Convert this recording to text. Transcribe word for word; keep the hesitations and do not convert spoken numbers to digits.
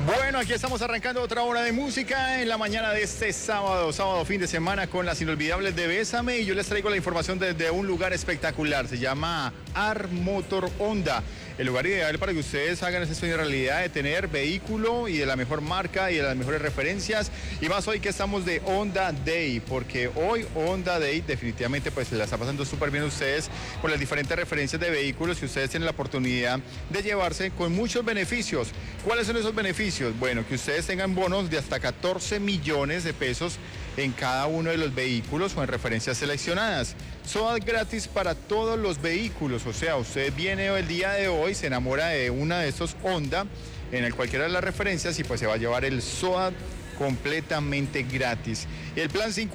Bueno, aquí estamos arrancando otra hora de música en la mañana de este sábado, sábado fin de semana con las inolvidables de Bésame, y yo les traigo la información desde un lugar espectacular, se llama Art Motor Honda. El lugar ideal para que ustedes hagan ese sueño realidad de tener vehículo y de la mejor marca y de las mejores referencias, y más hoy que estamos de Honda Day, porque hoy Honda Day definitivamente pues se la está pasando súper bien ustedes con las diferentes referencias de vehículos y ustedes tienen la oportunidad de llevarse con muchos beneficios. ¿Cuáles son esos beneficios? Bueno, que ustedes tengan bonos de hasta catorce millones de pesos en cada uno de los vehículos o en referencias seleccionadas. SOAT gratis para todos los vehículos, o sea, usted viene el día de hoy, se enamora de una de estos Honda, en el cualquiera de las referencias, y pues se va a llevar el SOAT completamente gratis. El plan cinco